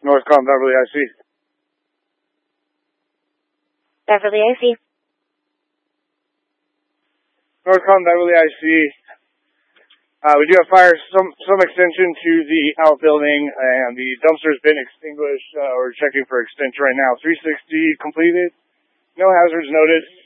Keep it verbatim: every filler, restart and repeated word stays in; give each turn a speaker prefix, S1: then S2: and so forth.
S1: Northcom Beverly I C.
S2: Beverly I C.
S1: Northcom Beverly I C. Uh, we do have fire, some some extension to the outbuilding, and the dumpster's been extinguished. Uh, we're checking for extension right now. three sixty completed. No hazards noted.